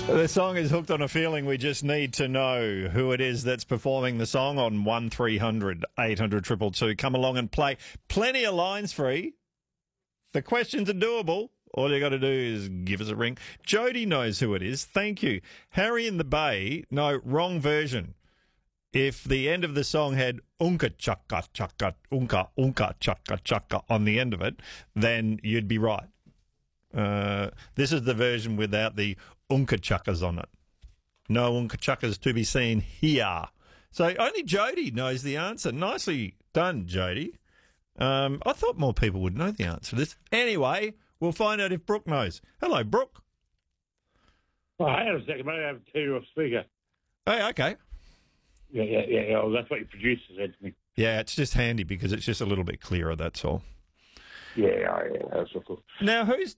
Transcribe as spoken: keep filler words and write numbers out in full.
The song is Hooked on a Feeling. We just need to know who it is that's performing the song on one three hundred eight hundred two two two. Come along and play. Plenty of lines free. The questions are doable. All you got to do is give us a ring. Jody knows who it is. Thank you. Harry in the Bay. No, wrong version. If the end of the song had unka chaka chaka unka unka chaka chaka on the end of it, then you'd be right. Uh, this is the version without the unka chuckers on it. No unka chuckers to be seen here. So only Jody knows the answer. Nicely done, Jody. Um, I thought more people would know the answer to this. Anyway, we'll find out if Brooke knows. Hello, Brooke. Oh, hang on a second, mate. I have to turn you off speaker. Hey, okay. Yeah, yeah, yeah, yeah. Well, that's what your producer said to me. Yeah, it's just handy because it's just a little bit clearer, that's all. Yeah, yeah, yeah. That's cool. Now, who's